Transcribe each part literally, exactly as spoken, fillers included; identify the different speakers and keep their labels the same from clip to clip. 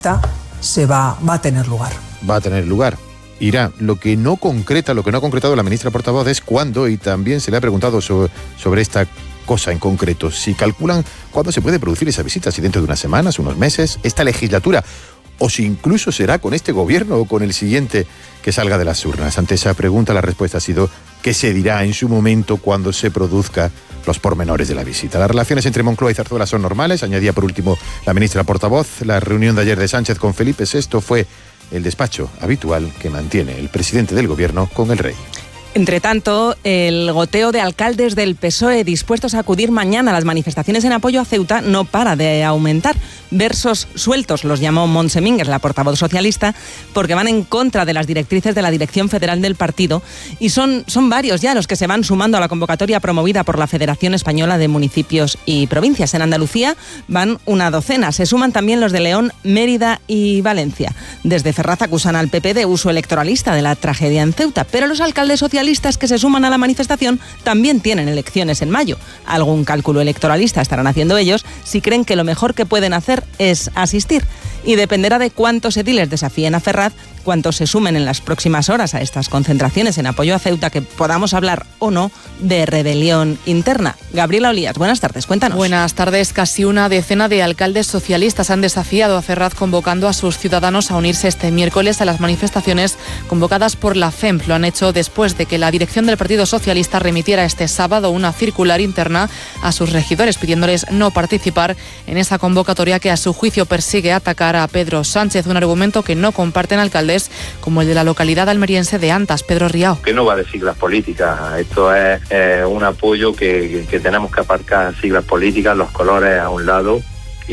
Speaker 1: se va, va a tener lugar.
Speaker 2: Va a tener lugar. Irá. Lo que no concreta, lo que no ha concretado la ministra portavoz es cuándo, y también se le ha preguntado sobre, sobre esta cosa en concreto, si calculan cuándo se puede producir esa visita, si dentro de unas semanas, unos meses, esta legislatura, o si incluso será con este gobierno o con el siguiente que salga de las urnas. Ante esa pregunta la respuesta ha sido que se dirá en su momento cuando se produzca los pormenores de la visita. Las relaciones entre Moncloa y Zarzuela son normales, añadía por último la ministra portavoz. La reunión de ayer de Sánchez con Felipe sexto fue el despacho habitual que mantiene el presidente del gobierno con el rey.
Speaker 3: Entre tanto, el goteo de alcaldes del P S O E dispuestos a acudir mañana a las manifestaciones en apoyo a Ceuta no para de aumentar. Versos sueltos los llamó Montse Mínguez, la portavoz socialista, porque van en contra de las directrices de la Dirección Federal del partido, y son, son varios ya los que se van sumando a la convocatoria promovida por la Federación Española de Municipios y Provincias. En Andalucía van una docena. Se suman también los de León, Mérida y Valencia. Desde Ferraz acusan al P P de uso electoralista de la tragedia en Ceuta, pero los alcaldes socialistas que se suman a la manifestación también tienen elecciones en mayo. Algún cálculo electoralista estarán haciendo ellos si creen que lo mejor que pueden hacer es asistir. Y dependerá de cuántos ediles desafíen a Ferraz, cuántos se sumen en las próximas horas a estas concentraciones en apoyo a Ceuta, que podamos hablar o no de rebelión interna. Gabriela Olías, buenas tardes, cuéntanos.
Speaker 4: Buenas tardes. Casi una decena de alcaldes socialistas han desafiado a Ferraz, convocando a sus ciudadanos a unirse este miércoles a las manifestaciones convocadas por la F E M P. Lo han hecho después de que la dirección del Partido Socialista remitiera este sábado una circular interna a sus regidores pidiéndoles no participar en esa convocatoria que a su juicio persigue atacar a Pedro Sánchez, un argumento que no comparten alcaldes como el de la localidad almeriense de Antas, Pedro Riao.
Speaker 5: Que no va de siglas políticas, esto es eh, un apoyo que, que tenemos que aparcar siglas políticas, los colores a un lado,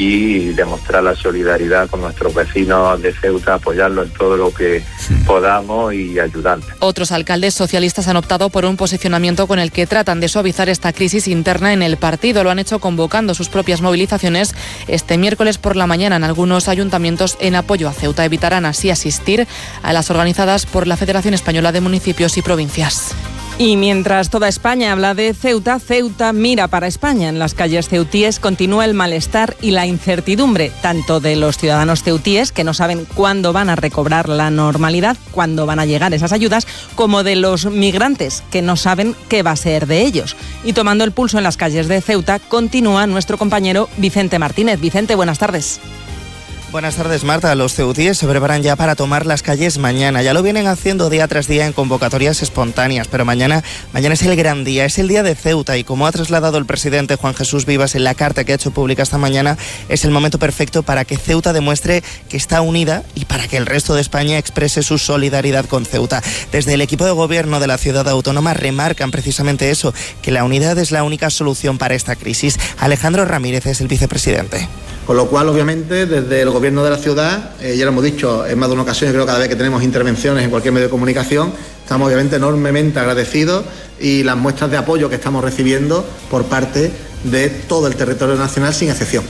Speaker 5: y demostrar la solidaridad con nuestros vecinos de Ceuta, apoyarlos en todo lo que sí. podamos y ayudarles.
Speaker 4: Otros alcaldes socialistas han optado por un posicionamiento con el que tratan de suavizar esta crisis interna en el partido. Lo han hecho convocando sus propias movilizaciones este miércoles por la mañana en algunos ayuntamientos en apoyo a Ceuta. Evitarán así asistir a las organizadas por la Federación Española de Municipios y Provincias.
Speaker 3: Y mientras toda España habla de Ceuta, Ceuta mira para España. En las calles ceutíes continúa el malestar y la incertidumbre, tanto de los ciudadanos ceutíes, que no saben cuándo van a recobrar la normalidad, cuándo van a llegar esas ayudas, como de los migrantes, que no saben qué va a ser de ellos. Y tomando el pulso en las calles de Ceuta, continúa nuestro compañero Vicente Martínez. Vicente, buenas tardes.
Speaker 6: Buenas tardes, Marta. Los ceutíes se preparan ya para tomar las calles mañana. Ya lo vienen haciendo día tras día en convocatorias espontáneas, pero mañana, mañana es el gran día, es el día de Ceuta, y como ha trasladado el presidente Juan Jesús Vivas en la carta que ha hecho pública esta mañana, es el momento perfecto para que Ceuta demuestre que está unida y para que el resto de España exprese su solidaridad con Ceuta. Desde el equipo de gobierno de la ciudad autónoma remarcan precisamente eso, que la unidad es la única solución para esta crisis. Alejandro Ramírez es el vicepresidente.
Speaker 7: Con lo cual, obviamente, desde el gobierno de la ciudad, eh, ya lo hemos dicho en más de una ocasión, creo que cada vez que tenemos intervenciones en cualquier medio de comunicación, estamos obviamente enormemente agradecidos, y las muestras de apoyo que estamos recibiendo por parte de todo el territorio nacional sin excepción.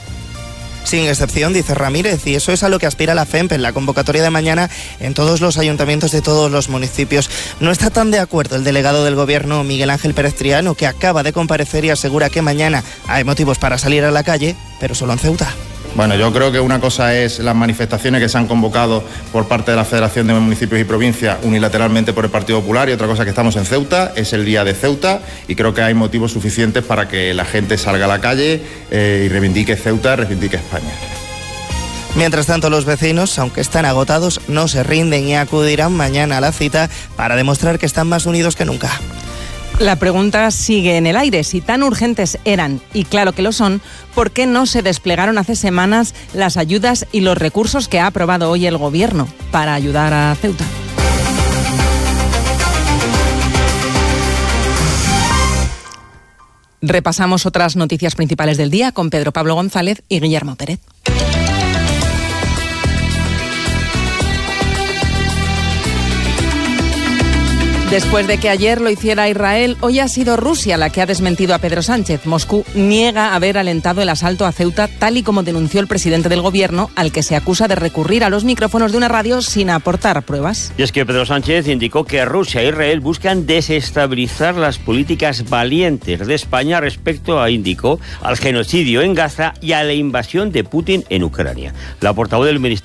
Speaker 6: Sin excepción, dice Ramírez, y eso es a lo que aspira la F E M P en la convocatoria de mañana en todos los ayuntamientos de todos los municipios. No está tan de acuerdo el delegado del gobierno, Miguel Ángel Pérez Triano, que acaba de comparecer y asegura que mañana hay motivos para salir a la calle, pero solo en Ceuta.
Speaker 8: Bueno, yo creo que una cosa es las manifestaciones que se han convocado por parte de la Federación de Municipios y Provincias unilateralmente por el Partido Popular, y otra cosa que estamos en Ceuta, es el día de Ceuta, y creo que hay motivos suficientes para que la gente salga a la calle eh, y reivindique Ceuta, reivindique España.
Speaker 6: Mientras tanto, los vecinos, aunque están agotados, no se rinden y acudirán mañana a la cita para demostrar que están más unidos que nunca.
Speaker 3: La pregunta sigue en el aire. Si tan urgentes eran, y claro que lo son, ¿por qué no se desplegaron hace semanas las ayudas y los recursos que ha aprobado hoy el Gobierno para ayudar a Ceuta? Repasamos otras noticias principales del día con Pedro Pablo González y Guillermo Pérez. Después de que ayer lo hiciera Israel, hoy ha sido Rusia la que ha desmentido a Pedro Sánchez. Moscú niega haber alentado el asalto a Ceuta, tal y como denunció el presidente del gobierno, al que se acusa de recurrir a los micrófonos de una radio sin aportar pruebas.
Speaker 9: Y es que Pedro Sánchez indicó que Rusia e Israel buscan desestabilizar las políticas valientes de España respecto a, indicó, al genocidio en Gaza y a la invasión de Putin en Ucrania. La portavoz del Ministerio